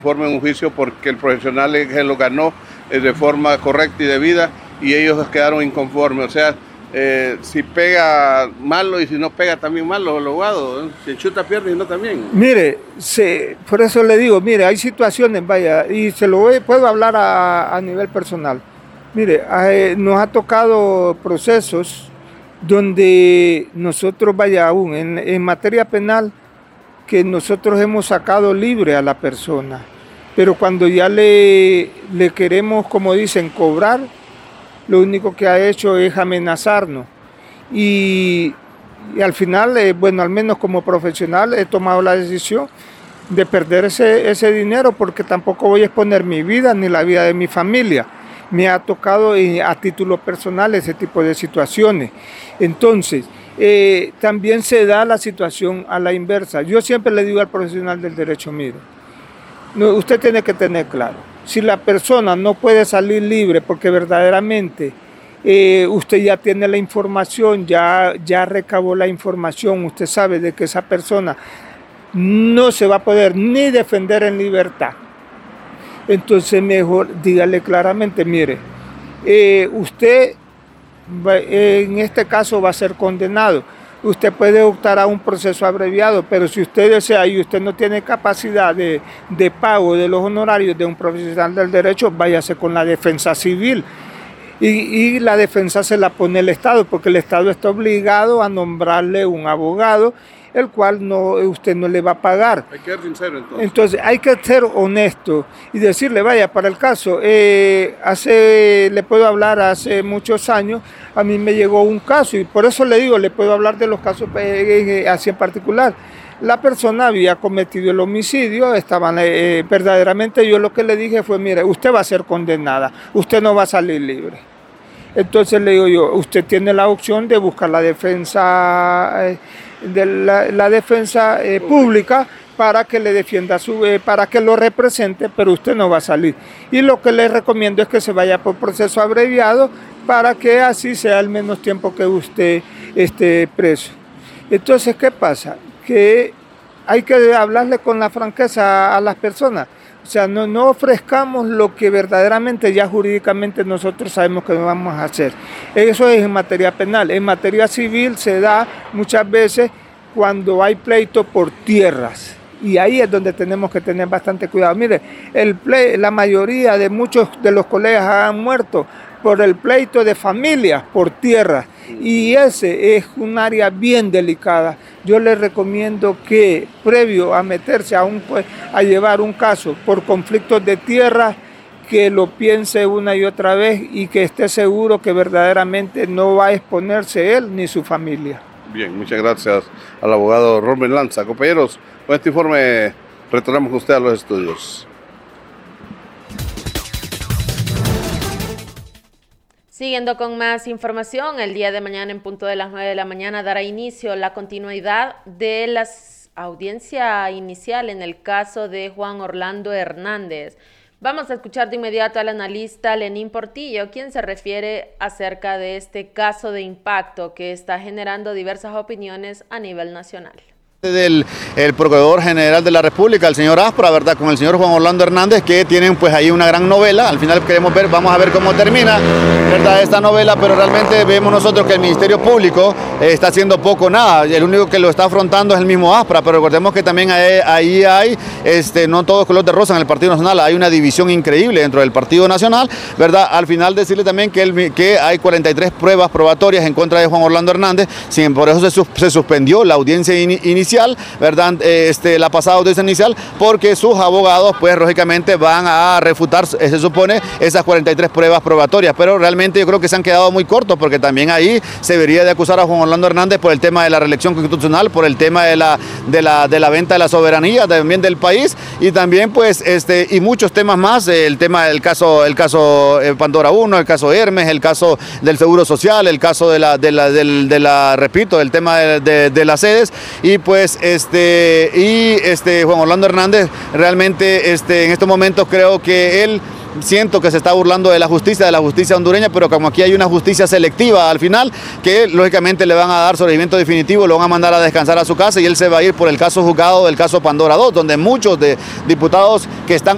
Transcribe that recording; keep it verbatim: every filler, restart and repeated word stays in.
formen un juicio porque el profesional se lo ganó de forma correcta y debida y ellos quedaron inconformes. O sea, eh, si pega malo y si no pega también malo, el abogado, ¿eh? Si chuta pierde y no también. Mire, se, por eso le digo, mire, hay situaciones, vaya, y se lo voy, puedo hablar a, a nivel personal. Mire, eh, nos ha tocado procesos donde nosotros, vaya, aún en, en materia penal, que nosotros hemos sacado libre a la persona, pero cuando ya le, le queremos, como dicen, cobrar, lo único que ha hecho es amenazarnos. Y, y al final, eh, bueno, al menos como profesional he tomado la decisión de perder ese, ese dinero porque tampoco voy a exponer mi vida ni la vida de mi familia. Me ha tocado eh, a título personal ese tipo de situaciones. Entonces, eh, también se da la situación a la inversa. Yo siempre le digo al profesional del derecho, mire, no, usted tiene que tener claro, si la persona no puede salir libre porque verdaderamente eh, usted ya tiene la información, ya, ya recabó la información, usted sabe de que esa persona no se va a poder ni defender en libertad. Entonces mejor dígale claramente, mire, eh, usted va, eh, en este caso va a ser condenado. Usted puede optar a un proceso abreviado, pero si usted desea y usted no tiene capacidad de, de pago de los honorarios de un profesional del derecho, váyase con la defensa civil. Y, y la defensa se la pone el Estado, porque el Estado está obligado a nombrarle un abogado, el cual no, usted no le va a pagar. Hay que ser sincero entonces. Entonces hay que ser honesto y decirle, vaya, para el caso, eh, hace, le puedo hablar hace muchos años, a mí me llegó un caso y por eso le digo, le puedo hablar de los casos eh, así en particular. La persona había cometido el homicidio, estaban, eh, verdaderamente yo lo que le dije fue, mire, usted va a ser condenada, usted no va a salir libre. Entonces le digo yo, usted tiene la opción de buscar la defensa, eh, de la, la defensa eh, pública para que le defienda, su, eh, para que lo represente, pero usted no va a salir. Y lo que le recomiendo es que se vaya por proceso abreviado para que así sea el menos tiempo que usted esté preso. Entonces, ¿qué pasa? Que hay que hablarle con la franqueza a, a las personas. O sea, no, no ofrezcamos lo que verdaderamente ya jurídicamente nosotros sabemos que vamos a hacer. Eso es en materia penal. En materia civil se da muchas veces cuando hay pleito por tierras. Y ahí es donde tenemos que tener bastante cuidado. Mire, el ple, la mayoría de muchos de los colegas han muerto por el pleito de familias por tierras. Y ese es un área bien delicada. Yo les recomiendo que previo a meterse a, un, a llevar un caso por conflictos de tierra, que lo piense una y otra vez y que esté seguro que verdaderamente no va a exponerse él ni su familia. Bien, muchas gracias al abogado Rubén Lanza. Compañeros, con este informe retornamos con usted a los estudios. Siguiendo con más información, el día de mañana en punto de las nueve de la mañana dará inicio la continuidad de la audiencia inicial en el caso de Juan Orlando Hernández. Vamos a escuchar de inmediato al analista Lenín Portillo, quien se refiere acerca de este caso de impacto que está generando diversas opiniones a nivel nacional. Del el Procurador General de la República, el señor Aspra, ¿verdad? Con el señor Juan Orlando Hernández, que tienen pues ahí una gran novela. Al final queremos ver, vamos a ver cómo termina, ¿verdad? Esta novela, pero realmente vemos nosotros que el Ministerio Público eh, está haciendo poco o nada. El único que lo está afrontando es el mismo Aspra, pero recordemos que también ahí, ahí hay, este, no todos color de rosa en el Partido Nacional, hay una división increíble dentro del Partido Nacional, ¿verdad? Al final decirle también que, el, que hay cuarenta y tres pruebas probatorias en contra de Juan Orlando Hernández, sin, por eso se, se suspendió la audiencia in, inicial. ¿Verdad? Este, la pasada audiencia inicial, porque sus abogados pues lógicamente van a refutar, se supone, esas cuarenta y tres pruebas probatorias, pero realmente yo creo que se han quedado muy cortos, porque también ahí se debería de acusar a Juan Orlando Hernández por el tema de la reelección constitucional, por el tema de la, de la, de la venta de la soberanía también del país, y también pues este y muchos temas más, el tema del caso, el caso Pandora uno, el caso Hermes, el caso del Seguro Social, el caso de la, de la, del, de la repito, el tema de, de, de las sedes, y pues este y este Juan Orlando Hernández realmente este en estos momentos creo que él siento que se está burlando de la justicia, de la justicia hondureña, pero como aquí hay una justicia selectiva al final, que lógicamente le van a dar sobreviviente definitivo, lo van a mandar a descansar a su casa y él se va a ir por el caso juzgado del caso Pandora dos, donde muchos de diputados que están